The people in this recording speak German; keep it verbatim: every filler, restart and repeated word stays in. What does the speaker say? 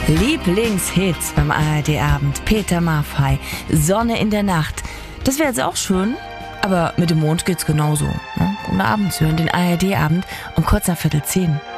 Lieblingshits beim A R D-Abend. Peter Maffay, Sonne in der Nacht. Das wäre jetzt auch schön, aber mit dem Mond geht's genauso. Ne? Guten Abend, Sie hören den A R D-Abend um kurz nach Viertel zehn.